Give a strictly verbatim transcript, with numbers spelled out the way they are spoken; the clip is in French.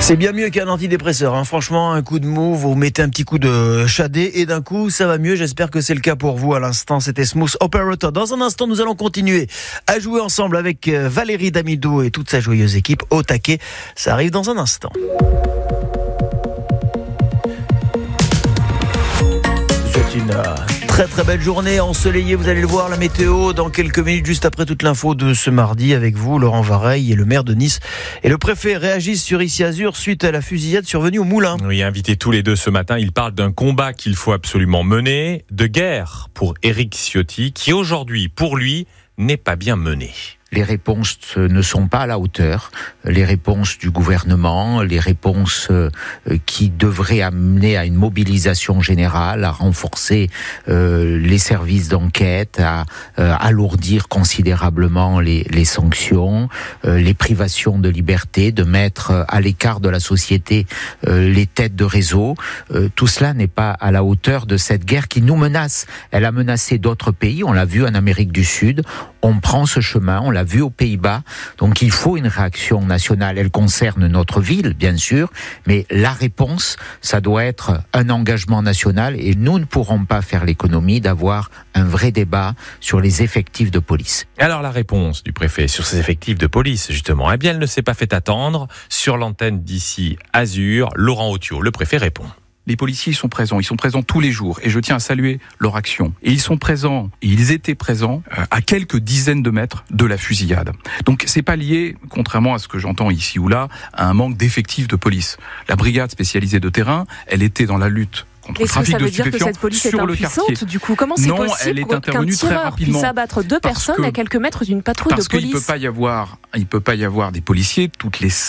C'est bien mieux qu'un antidépresseur, hein. Franchement, un coup de mou, vous mettez un petit coup de shadé et d'un coup, ça va mieux. J'espère que c'est le cas pour vous à l'instant. C'était Smooth Operator. Dans un instant, nous allons continuer à jouer ensemble avec Valérie Damido et toute sa joyeuse équipe au taquet. Ça arrive dans un instant. C'est une euh, très très belle journée ensoleillée, vous allez le voir, la météo dans quelques minutes, juste après toute l'info de ce mardi avec vous, Laurent Vareille et le maire de Nice et le préfet réagissent sur Ici Azur suite à la fusillade survenue au Moulin. Oui, invités tous les deux ce matin, ils parlent d'un combat qu'il faut absolument mener, de guerre pour Éric Ciotti, qui aujourd'hui, pour lui, n'est pas bien mené. Les réponses ne sont pas à la hauteur. Les réponses du gouvernement, les réponses qui devraient amener à une mobilisation générale, à renforcer les services d'enquête, à alourdir considérablement les, les sanctions, les privations de liberté, de mettre à l'écart de la société les têtes de réseau. Tout cela n'est pas à la hauteur de cette guerre qui nous menace. Elle a menacé d'autres pays, on l'a vu en Amérique du Sud. On prend ce chemin, on l'a vu aux Pays-Bas. Donc il faut une réaction nationale. Elle concerne notre ville, bien sûr, mais la réponse, ça doit être un engagement national et nous ne pourrons pas faire l'économie d'avoir un vrai débat sur les effectifs de police. Alors la réponse du préfet sur ces effectifs de police, justement, eh bien elle ne s'est pas fait attendre. Sur l'antenne d'Ici Azur, Laurent Otio, le préfet répond. Les policiers sont présents, ils sont présents tous les jours et je tiens à saluer leur action. Et ils sont présents, et ils étaient présents à quelques dizaines de mètres de la fusillade. Donc c'est pas lié, contrairement à ce que j'entends ici ou là, à un manque d'effectifs de police. La brigade spécialisée de terrain, elle était dans la lutte contre le trafic de stupéfiants sur le quartier. Est-ce que ça veut dire que cette police est impuissante, du coup? Comment c'est non, possible elle est intervenue qu'un très tireur rapidement puisse abattre deux personnes que, à quelques mètres d'une patrouille de police? Parce qu'il peut pas y avoir, il peut pas y avoir des policiers toutes les